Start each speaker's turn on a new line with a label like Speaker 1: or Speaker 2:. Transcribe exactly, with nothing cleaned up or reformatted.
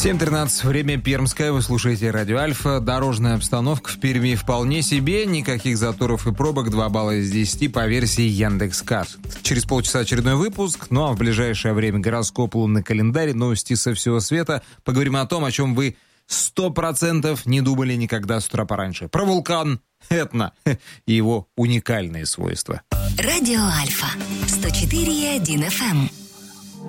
Speaker 1: семь тринадцать, время Пермское, вы слушаете Радио Альфа. Дорожная обстановка в Перми вполне себе, никаких заторов и пробок, два балла из десяти по версии Яндекс.Карт. Через полчаса очередной выпуск, ну а в ближайшее время гороскоп, лунный календарь, новости со всего света. Поговорим о том, о чем вы сто процентов не думали никогда с утра пораньше. Про вулкан Этна и его уникальные свойства.
Speaker 2: Радио Альфа, сто четыре и один эф эм.